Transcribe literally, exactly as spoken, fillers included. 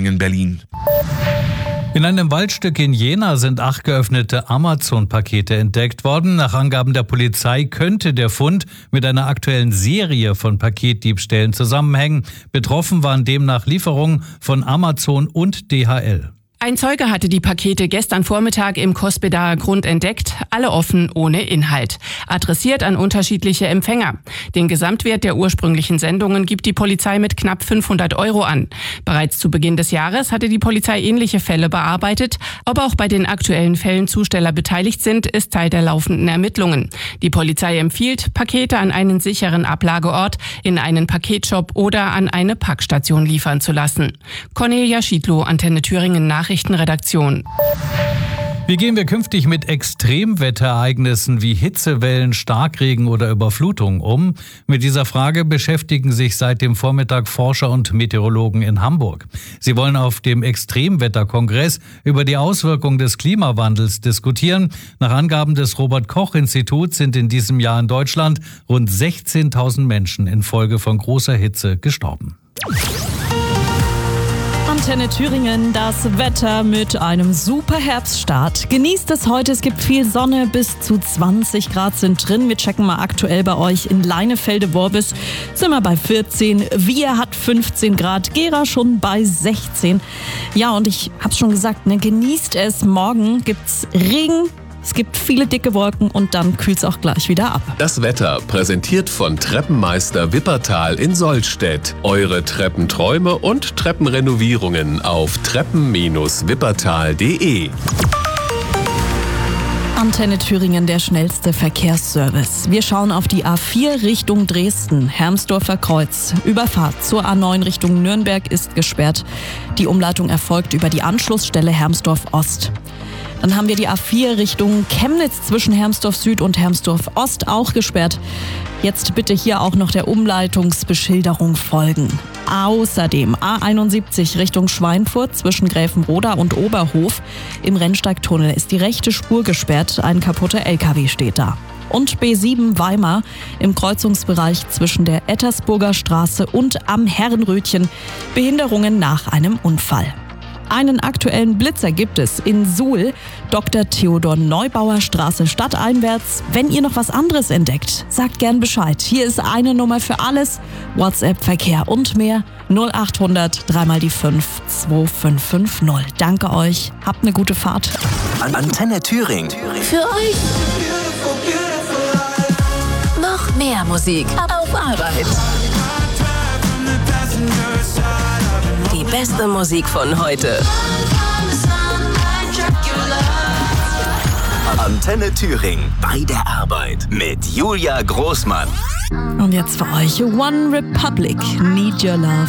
in Berlin. In einem Waldstück in Jena sind acht geöffnete Amazon-Pakete entdeckt worden. Nach Angaben der Polizei könnte der Fund mit einer aktuellen Serie von Paketdiebstählen zusammenhängen. Betroffen waren demnach Lieferungen von Amazon und D H L. Ein Zeuge hatte die Pakete gestern Vormittag im Kospedaer Grund entdeckt, alle offen ohne Inhalt. Adressiert an unterschiedliche Empfänger. Den Gesamtwert der ursprünglichen Sendungen gibt die Polizei mit knapp fünfhundert Euro an. Bereits zu Beginn des Jahres hatte die Polizei ähnliche Fälle bearbeitet. Ob auch bei den aktuellen Fällen Zusteller beteiligt sind, ist Teil der laufenden Ermittlungen. Die Polizei empfiehlt, Pakete an einen sicheren Ablageort, in einen Paketshop oder an eine Packstation liefern zu lassen. Cornelia Schiedlow, Antenne Thüringen Nachrichten. Redaktion. Wie gehen wir künftig mit Extremwetterereignissen wie Hitzewellen, Starkregen oder Überflutungen um? Mit dieser Frage beschäftigen sich seit dem Vormittag Forscher und Meteorologen in Hamburg. Sie wollen auf dem Extremwetterkongress über die Auswirkungen des Klimawandels diskutieren. Nach Angaben des Robert-Koch-Instituts sind in diesem Jahr in Deutschland rund sechzehntausend Menschen infolge von großer Hitze gestorben. Antenne Thüringen, das Wetter mit einem super Herbststart. Genießt es heute, es gibt viel Sonne, bis zu zwanzig Grad sind drin. Wir checken mal aktuell bei euch in Leinefelde-Worbis, sind wir bei vierzehn, Wir hat fünfzehn Grad, Gera schon bei sechzehn. Ja, und ich hab's schon gesagt, ne, genießt es, morgen gibt's Regen. Es gibt viele dicke Wolken und dann kühlt es auch gleich wieder ab. Das Wetter präsentiert von Treppenmeister Wippertal in Sollstedt. Eure Treppenträume und Treppenrenovierungen auf treppen Bindestrich wippertal punkt de. Antenne Thüringen, der schnellste Verkehrsservice. Wir schauen auf die A vier Richtung Dresden, Hermsdorfer Kreuz. Überfahrt zur A neun Richtung Nürnberg ist gesperrt. Die Umleitung erfolgt über die Anschlussstelle Hermsdorf Ost. Dann haben wir die A vier Richtung Chemnitz zwischen Hermsdorf Süd und Hermsdorf Ost auch gesperrt. Jetzt bitte hier auch noch der Umleitungsbeschilderung folgen. Außerdem A einundsiebzig Richtung Schweinfurt zwischen Gräfenroda und Oberhof. Im Rennsteigtunnel ist die rechte Spur gesperrt, ein kaputter L K W steht da. Und B sieben Weimar im Kreuzungsbereich zwischen der Ettersburger Straße und am Herrenrötchen. Behinderungen nach einem Unfall. Einen aktuellen Blitzer gibt es in Suhl, Doktor Theodor Neubauer Straße stadteinwärts. Wenn ihr noch was anderes entdeckt, sagt gern Bescheid. Hier ist eine Nummer für alles, WhatsApp, Verkehr und mehr. null achthundert drei mal die fünf zwei fünf fünf null. Danke euch, habt eine gute Fahrt. Antenne Thüringen. Für euch noch mehr Musik auf Arbeit. Die beste Musik von heute. Antenne Thüringen bei der Arbeit mit Julia Großmann. Und jetzt für euch One Republic, Need Your Love.